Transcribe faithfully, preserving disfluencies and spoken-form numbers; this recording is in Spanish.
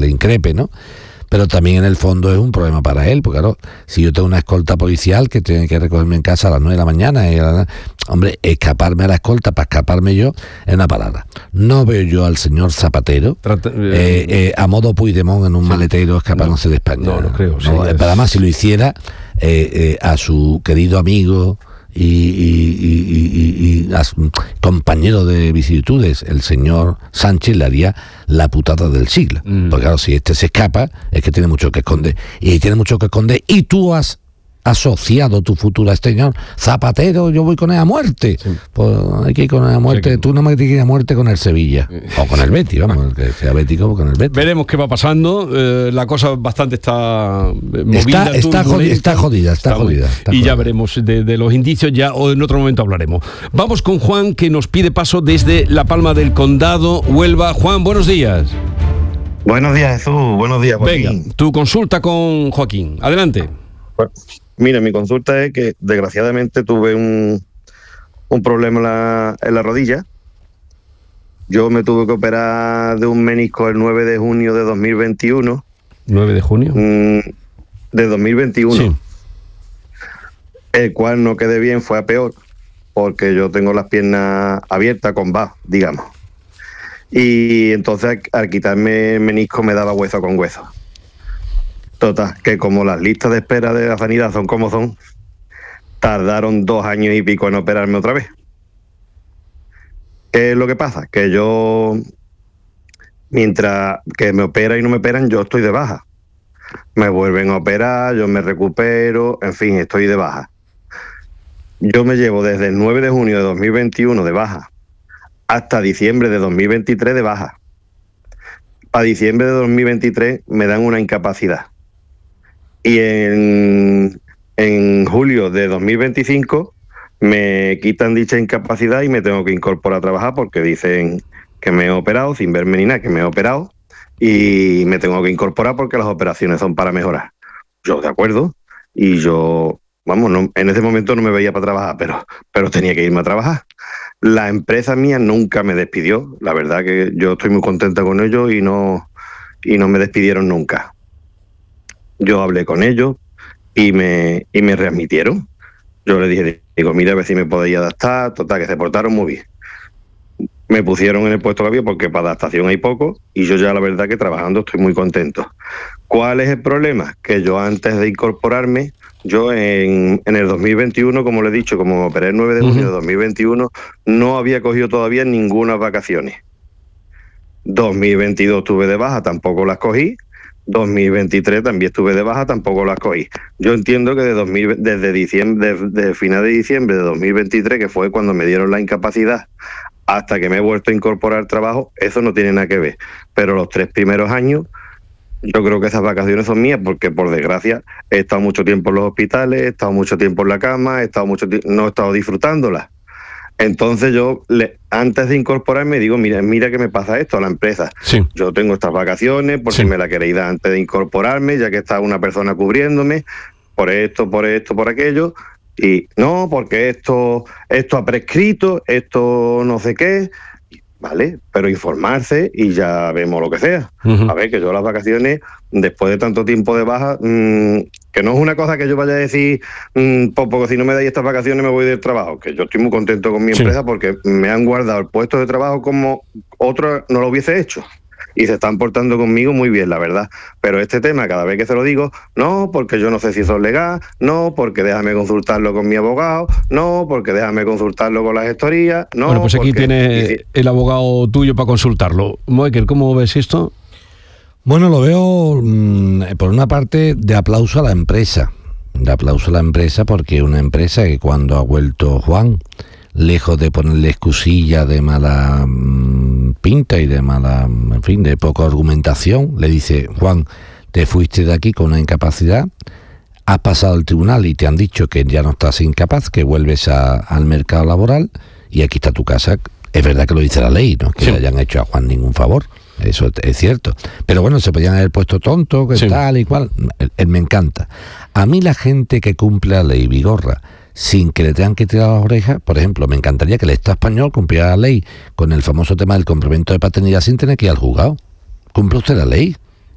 le increpe, ¿no? Pero también en el fondo es un problema para él, porque claro, si yo tengo una escolta policial que tiene que recogerme en casa a las nueve de la mañana, y la, hombre, escaparme a la escolta para escaparme yo es una palabra. No veo yo al señor Zapatero Trata, eh, eh, a modo Puigdemont en un sí, maletero escapándose no, de España. No, lo creo. Sí, no, es... Para más, si lo hiciera eh, eh, a su querido amigo y, y, y, y, y a su compañero de vicisitudes, el señor Sánchez, le haría la putada del siglo. Mm. Porque claro, si este se escapa, es que tiene mucho que esconder. Y tiene mucho que esconder. Y tú has asociado tu futuro a este señor Zapatero, yo voy con él a muerte. Sí. Pues hay que ir con él a muerte. Sí, que... Tú no me tienes que ir a muerte con el Sevilla. O con el Betis, vamos, que sea bético con el Betis. Veremos qué va pasando. Eh, la cosa bastante está movida. Está, está, jodida, está jodida, está, está jodida. Está y jodida. Ya veremos de, de los indicios, ya o en otro momento hablaremos. Vamos con Juan, que nos pide paso desde La Palma del Condado, Huelva. Juan, buenos días. Buenos días, Jesús. Buenos días, Joaquín. Venga, tu consulta con Joaquín. Adelante. Bueno, mira, mi consulta es que desgraciadamente tuve un, un problema en la, en la rodilla. Yo me tuve que operar de un menisco el nueve de junio de dos mil veintiuno. ¿nueve de junio? Mm, de dos mil veintiuno. Sí. El cual no quedé bien, fue a peor, porque yo tengo las piernas abiertas con V A, digamos. Y entonces al quitarme el menisco me daba hueso con hueso. Total, que como las listas de espera de la sanidad son como son, tardaron dos años y pico en operarme otra vez. ¿Qué es lo que pasa? Que yo, mientras que me operan y no me operan, yo estoy de baja. Me vuelven a operar, yo me recupero, en fin, estoy de baja. Yo me llevo desde el nueve de junio de dos mil veintiuno de baja hasta diciembre de dos mil veintitrés de baja. Para diciembre de dos mil veintitrés me dan una incapacidad. Y en, en julio de dos mil veinticinco me quitan dicha incapacidad y me tengo que incorporar a trabajar porque dicen que me he operado, sin verme ni nada, que me he operado, y me tengo que incorporar porque las operaciones son para mejorar. Yo de acuerdo, y yo, vamos, no, en ese momento no me veía para trabajar, pero, pero tenía que irme a trabajar. La empresa mía nunca me despidió, la verdad que yo estoy muy contenta con ellos y no, y no me despidieron nunca. Yo hablé con ellos y me, y me readmitieron. Yo les dije, digo, mira, a ver si me podéis adaptar. Total, que se portaron muy bien. Me pusieron en el puesto que había porque para adaptación hay poco y yo ya la verdad que trabajando estoy muy contento. ¿Cuál es el problema? Que yo antes de incorporarme, yo en, en el dos mil veintiuno, como le he dicho, como me operé el nueve de junio de dos mil veintiuno, no había cogido todavía ninguna vacaciones. dos mil veintidós tuve de baja, tampoco las cogí. dos mil veintitrés también estuve de baja, tampoco las cogí. Yo entiendo que de dos mil, desde diciembre, de, de final de diciembre de dos mil veintitrés, que fue cuando me dieron la incapacidad, hasta que me he vuelto a incorporar al trabajo, eso no tiene nada que ver. Pero los tres primeros años, yo creo que esas vacaciones son mías, porque por desgracia he estado mucho tiempo en los hospitales, he estado mucho tiempo en la cama, he estado mucho tiempo, no he estado disfrutándolas. Entonces yo, le, antes de incorporarme, digo, mira, mira que me pasa esto a la empresa. Sí. Yo tengo estas vacaciones, por sí. si me la queréis dar antes de incorporarme, ya que está una persona cubriéndome, por esto, por esto, por aquello. Y no, porque esto, esto ha prescrito, esto no sé qué, vale, pero informarse y ya vemos lo que sea. Uh-huh. A ver, que yo las vacaciones, después de tanto tiempo de baja, mmm, que no es una cosa que yo vaya a decir, mmm, porque si no me dais estas vacaciones me voy del trabajo, que yo estoy muy contento con mi sí. empresa porque me han guardado el puesto de trabajo como otro no lo hubiese hecho. Y se están portando conmigo muy bien, la verdad. Pero este tema, cada vez que se lo digo, no, porque yo no sé si eso es legal, no, porque déjame consultarlo con mi abogado, no, porque déjame consultarlo con la gestoría, no. Bueno, pues aquí porque... tienes el abogado tuyo para consultarlo. Michael, ¿cómo ves esto? Bueno, lo veo, mmm, por una parte, de aplauso a la empresa. De aplauso a la empresa, porque una empresa que cuando ha vuelto Juan, lejos de ponerle excusilla de mala mmm, pinta y de mala, en fin, de poca argumentación, le dice, Juan, te fuiste de aquí con una incapacidad, has pasado el tribunal y te han dicho que ya no estás incapaz, que vuelves a, al mercado laboral y aquí está tu casa. Es verdad que lo dice la ley, no es que sí. le hayan hecho a Juan ningún favor, eso es cierto. Pero bueno, se podían haber puesto tonto, que sí. tal y cual. Él, él me encanta. A mí la gente que cumple la ley, Vigorra, sin que le tengan que tirar las orejas, por ejemplo, me encantaría que el Estado español cumpliera la ley con el famoso tema del complemento de paternidad sin tener que ir al juzgado. Cumple usted la ley.